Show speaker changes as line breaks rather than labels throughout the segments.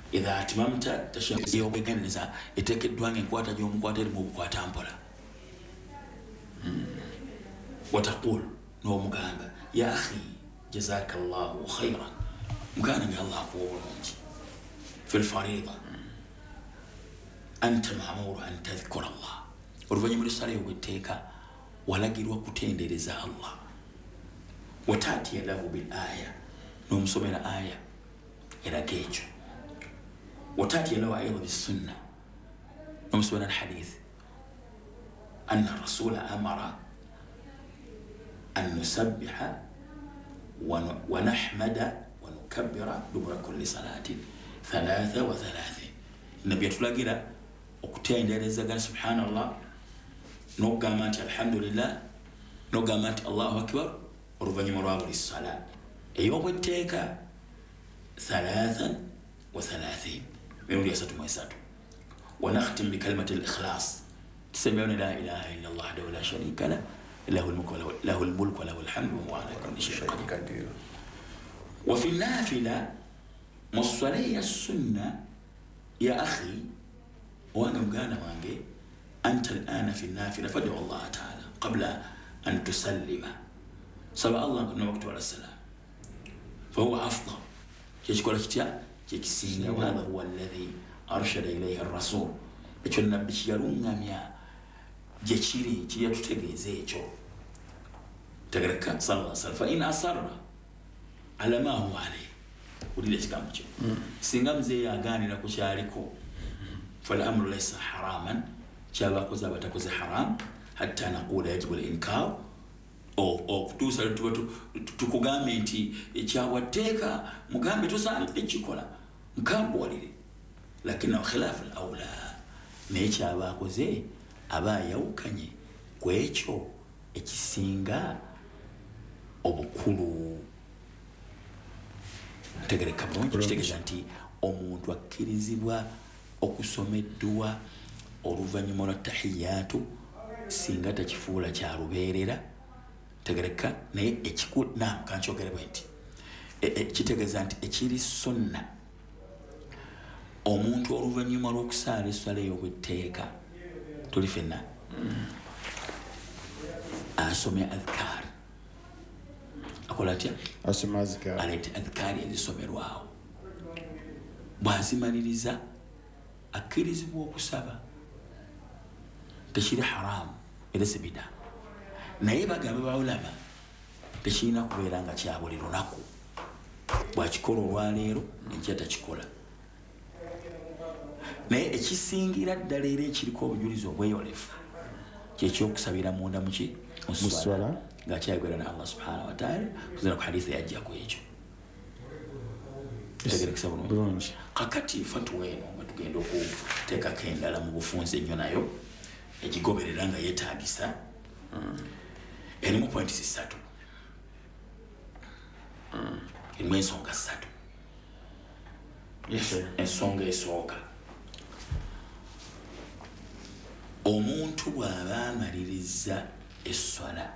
idha atmamta tashahhud yobegeneza etekeddwa ng'enkwata gy'omukwata erimu obukwata mpola wataqul n'omugamba ya akhi jazakallahu khairan muganda nga Allah akuwa obulungi fi lfarida anta ma'muru an tadhkura Allah oluvannyuma lw'essala y'obwetteeka walagirwa kutendereza Allah watatiya lahu bil aya n'omusomera aya eraga ekyo watatiya lahu ayda bisunna n'omusomera alhadith anna rasula amara an nusabbiha wa nahmada wa nukabbira dubura kulli salatin 33 nabbi yatulagira okutenderezagana subhanallah n'okugamba nti alhamdulillah n'okugamba nti allahu akbar oluvannyuma lwa buli ssala ey'obwetteeka 33 mirundi 33 wa nakhtim bi kalimati al-ikhlas tusembeyo ne la ilaha illa allah wahdahu la sharika lah lahu al-mulku wa lahu al-hamdu wa huwa ala kulli shay'in qadir wa fi an-nafila musallaya as-sunnah ya akhi وانا مغانا وانجي انت الان في النافله فادعو الله تعالى قبل ان تسلم سبع الله انه وقت على السلام فهو افضل يشكر كتيا كيكسين وهذا هو الذي ارشد اليه الرسول اتشنا بشيرونغاميا جيشيري كي يتتغيزه ايcho تغرك صلى الله عليه وسلم فان اصر على ما هو عليه ودي لكامcho singamze yaganira ku kyaliko فالأمر ليس حراما شابا كوزا بتكوزا حرام حتى نقول يجب الإنكار أو توصل تكوغامي انتي تشاوتيكا مغامي توصل تشيكولا مكامبو وليدي لكنه خلاف الأولى نيشابا كوزي أبا يوكاني كويتشو ekisinga obukulu tegereka bulungi kitegeeza nti omuntu akkirizibwa okusomeddwa oluvannyuma lwa tahiyatu singa takifuula kya lubeerera tegereka naye ekikulu kankyogere bwe nti kitegeeza nti ekiri sunna omuntu oluvannyuma lw'okusaala esswala ey'obwetteeka tuli fenna asome adhkar akola atya
asome adhkar
aleete adhkari ezisomerwawo bw'azimaliriza akkirizibwa okusaba tekiri haramu era si bida naye bagamba baulama tekirina kubeera nga kya buli lunaku bwakikola olwaleero enkya takikola naye ekisingira ddala era ekiriko obujulizi obweyolefu kyekyokusabira munda muki muswala ng'akyayogera na Allah subhanahu wa ta'ala kuzira ku hadithi yajjako ekyo tegerekesa bulungi kakati fatwa eno nga tugenda okuteekako endala mu bufunze ennyo nayo ekigoberera nga yeetaagisa erimu pointi 3 erimu ensonga 3 ensonga esooka omuntu bw'aba amaliriza esswala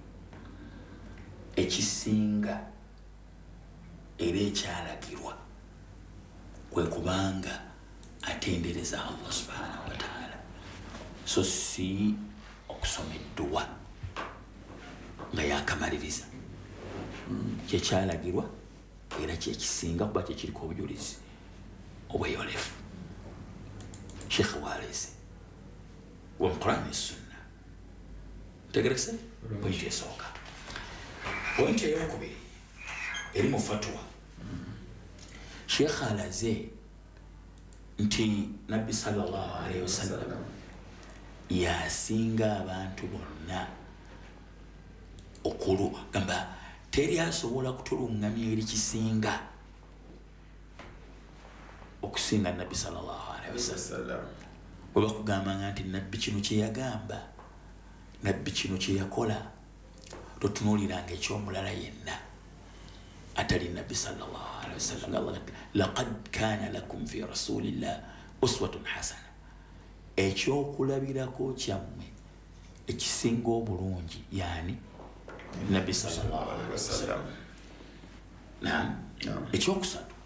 ekisinga era ekyalagirwa kwe kubanga atendereza Allah subhanahu wa ta'ala so si okusoma edduwa nga yakamaliriza kyekyalagirwa era kyekisinga kuba kyekiriko obujulizi obweyolefu Sheikh walese wa Qur'an sunna tegerekse pointi esooka pointi eyokubiri eri mu fatwa Sheikh alaze nti Nabbi sallallahu alayhi wasallam yasinga abantu bonna okulu gamba teri asobola kutulungamya eri kisinga okusinga Nabbi sallallahu alayhi wasallam bwe bakugamba nti Nabbi kino kye yagamba Nabbi kino kye yakola totunuuliranga ekyomulala yenna atali Nabbi sallallahu alayhi wasallam. Allah laqad kana lakum fi rasulillah uswatun hasana, ekyokulabirako kyammwe ekisinga obulungi yani Nabbi sallallahu alayhi wasallam. Ekyokusatu